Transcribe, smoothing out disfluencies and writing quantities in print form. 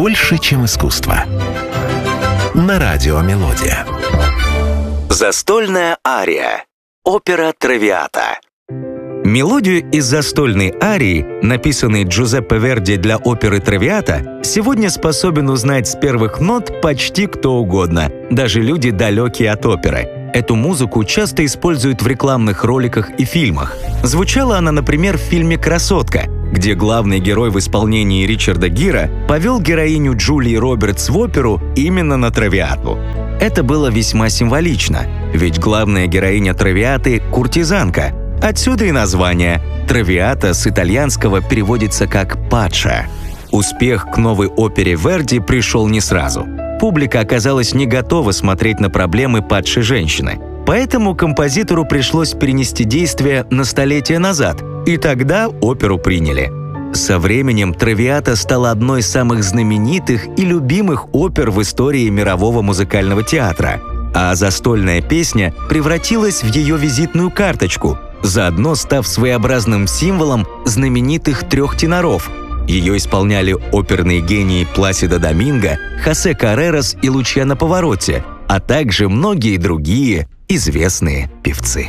больше, чем искусство. На радио «Мелодия». Застольная ария. Опера «Травиата». Мелодию из застольной арии, написанной Джузеппе Верди для оперы «Травиата», сегодня способен узнать с первых нот почти кто угодно, даже люди, далекие от оперы. Эту музыку часто используют в рекламных роликах и фильмах. Звучала она, например, в фильме «Красотка», где главный герой в исполнении Ричарда Гира повел героиню Джулии Робертс в оперу именно на «Травиату». Это было весьма символично, ведь главная героиня «Травиаты» — куртизанка. Отсюда и название. «Травиата» с итальянского переводится как «падшая». Успех к новой опере Верди пришел не сразу. Публика оказалась не готова смотреть на проблемы падшей женщины. Поэтому композитору пришлось перенести действие на столетие назад, и тогда оперу приняли. Со временем «Травиата» стала одной из самых знаменитых и любимых опер в истории мирового музыкального театра, а застольная песня превратилась в ее визитную карточку, заодно став своеобразным символом знаменитых трех теноров. Ее исполняли оперные гении Пласидо Доминго, Хосе Каррерас и Лучиано Паваротти, а также многие другие известные певцы.